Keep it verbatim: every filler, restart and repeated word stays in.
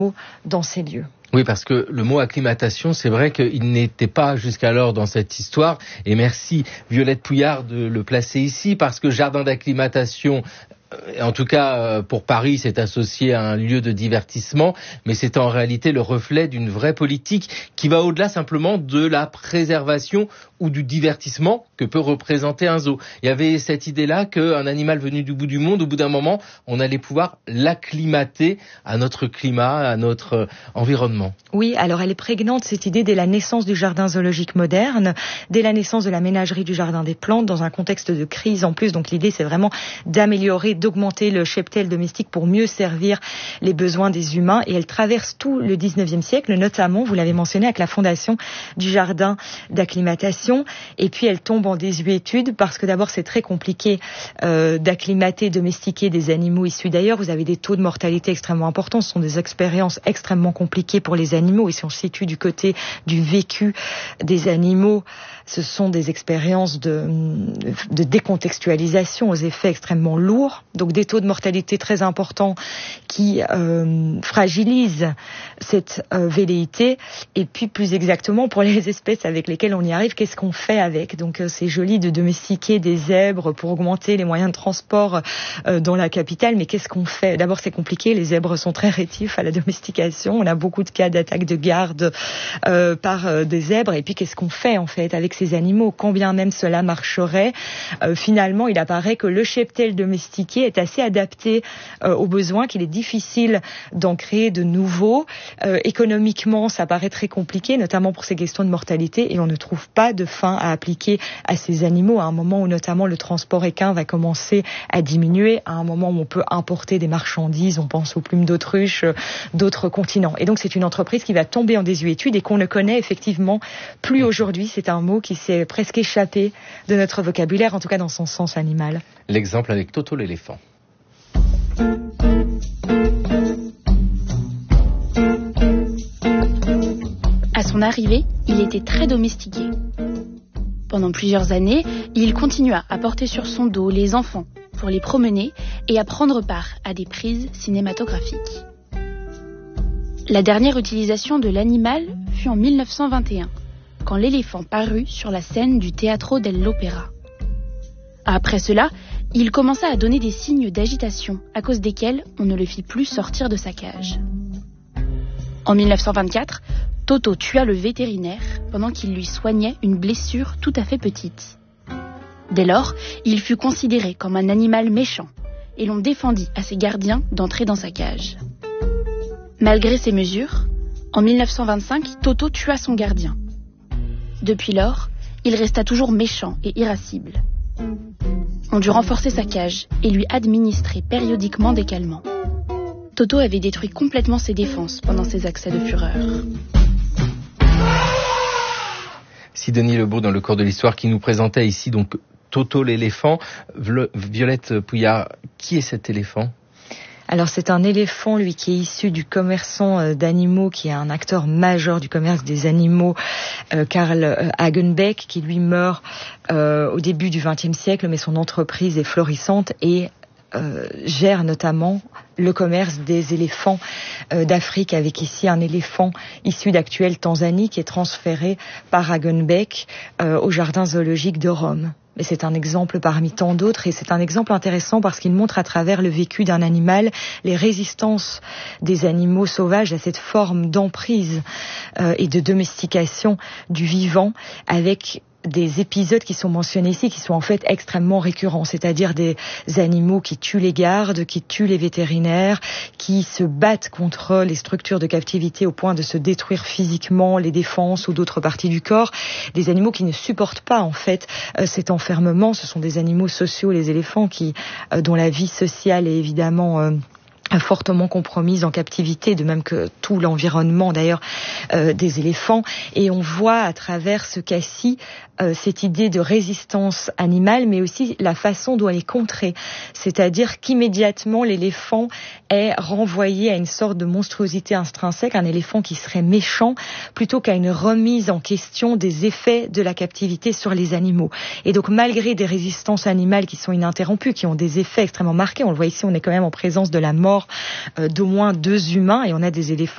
dans ces lieux. Oui, parce que le mot acclimatation, c'est vrai qu'il n'était pas jusqu'alors dans cette histoire. Et merci Violette Pouillard de le placer ici, parce que jardin d'acclimatation, en tout cas pour Paris, c'est associé à un lieu de divertissement, mais c'est en réalité le reflet d'une vraie politique qui va au-delà simplement de la préservation ou du divertissement que peut représenter un zoo. Il y avait cette idée-là qu'un animal venu du bout du monde, au bout d'un moment, on allait pouvoir l'acclimater à notre climat, à notre environnement. Oui, alors elle est prégnante, cette idée, dès la naissance du jardin zoologique moderne, dès la naissance de la ménagerie du jardin des plantes, dans un contexte de crise en plus. Donc l'idée, c'est vraiment d'améliorer, d'augmenter le cheptel domestique pour mieux servir les besoins des humains. Et elle traverse tout le dix-neuvième siècle, notamment, vous l'avez mentionné, avec la fondation du jardin d'acclimatation. Et puis elle tombe en désuétude parce que d'abord c'est très compliqué euh, d'acclimater, domestiquer des animaux issus d'ailleurs. Vous avez des taux de mortalité extrêmement importants. Ce sont des expériences extrêmement compliquées pour les animaux. Et si on se situe du côté du vécu des animaux, ce sont des expériences de, de décontextualisation aux effets extrêmement lourds. Donc des taux de mortalité très importants qui euh, fragilisent cette euh, velléité. Et puis plus exactement pour les espèces avec lesquelles on y arrive, qu'est-ce qu'on fait avec? Donc euh, c'est joli de domestiquer des zèbres pour augmenter les moyens de transport euh, dans la capitale, mais qu'est-ce qu'on fait? D'abord c'est compliqué, les zèbres sont très rétifs à la domestication. On a beaucoup de cas d'attaque de garde euh, par euh, des zèbres. Et puis qu'est-ce qu'on fait en fait avec ces animaux? Quand bien même cela marcherait, euh, finalement il apparaît que le cheptel domestiqué est assez adapté euh, aux besoins, qu'il est difficile d'en créer de nouveaux. Euh, économiquement ça paraît très compliqué, notamment pour ces questions de mortalité, et on ne trouve pas de fin à appliquer à ces animaux à un moment où notamment le transport équin va commencer à diminuer, à un moment où on peut importer des marchandises, on pense aux plumes d'autruche, euh, d'autres continents. Et donc c'est une entreprise qui va tomber en désuétude et qu'on ne connaît effectivement plus aujourd'hui. C'est un mot qui s'est presque échappé de notre vocabulaire, en tout cas dans son sens animal. L'exemple avec Toto l'éléphant. À son arrivée, il était très domestiqué. Pendant plusieurs années, il continua à porter sur son dos les enfants pour les promener et à prendre part à des prises cinématographiques. La dernière utilisation de l'animal fut en mille neuf cent vingt et un, quand l'éléphant parut sur la scène du Teatro dell'Opera. Après cela, il commença à donner des signes d'agitation à cause desquels on ne le fit plus sortir de sa cage. En mille neuf cent vingt-quatre, Toto tua le vétérinaire pendant qu'il lui soignait une blessure tout à fait petite. Dès lors, il fut considéré comme un animal méchant et l'on défendit à ses gardiens d'entrer dans sa cage. Malgré ces mesures, en mille neuf cent vingt-cinq, Toto tua son gardien. Depuis lors, il resta toujours méchant et irascible. On dut renforcer sa cage et lui administrer périodiquement des calmants. Toto avait détruit complètement ses défenses pendant ses accès de fureur. Sidonie Lebeau dans le cours de l'histoire qui nous présentait ici donc Toto l'éléphant. Violette Pouillard, qui est cet éléphant ? Alors c'est un éléphant, lui, qui est issu du commerçant d'animaux, qui est un acteur majeur du commerce des animaux, euh, Karl Hagenbeck, qui lui meurt euh, au début du vingtième siècle, mais son entreprise est florissante et Euh, gère notamment le commerce des éléphants euh, d'Afrique, avec ici un éléphant issu d'actuelle Tanzanie qui est transféré par Hagenbeck euh, au jardin zoologique de Rome. Mais c'est un exemple parmi tant d'autres, et c'est un exemple intéressant parce qu'il montre à travers le vécu d'un animal les résistances des animaux sauvages à cette forme d'emprise euh, et de domestication du vivant, avec des épisodes qui sont mentionnés ici, qui sont en fait extrêmement récurrents, c'est-à-dire des animaux qui tuent les gardes, qui tuent les vétérinaires, qui se battent contre les structures de captivité au point de se détruire physiquement les défenses ou d'autres parties du corps, des animaux qui ne supportent pas en fait euh, cet enfermement. Ce sont des animaux sociaux, les éléphants, qui euh, dont la vie sociale est évidemment euh, fortement compromise en captivité, de même que tout l'environnement d'ailleurs euh, des éléphants. Et on voit à travers ce cas-ci euh, cette idée de résistance animale, mais aussi la façon dont elle est contrée. C'est-à-dire qu'immédiatement l'éléphant est renvoyé à une sorte de monstruosité intrinsèque, un éléphant qui serait méchant, plutôt qu'à une remise en question des effets de la captivité sur les animaux. Et donc malgré des résistances animales qui sont ininterrompues, qui ont des effets extrêmement marqués, on le voit ici, on est quand même en présence de la mort d'au moins deux humains, et on a des éléphants